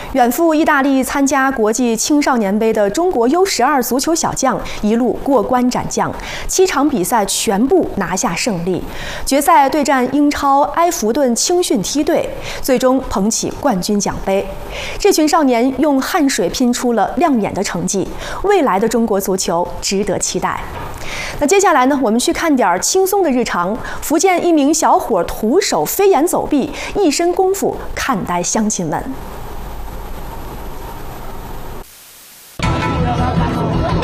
远赴意大利参加国际青少年杯的中国 U12 足球小将一路过关斩将，7场比赛全部拿下胜利。决赛对战英超埃弗顿青训梯队，最终捧起冠军奖杯。这群少年用汗水拼出了亮眼的成绩，未来的中国足球值得期待。那接下来呢，我们去看点轻松的日常。福建一名小伙徒手飞檐走壁，一身功夫看呆乡亲们。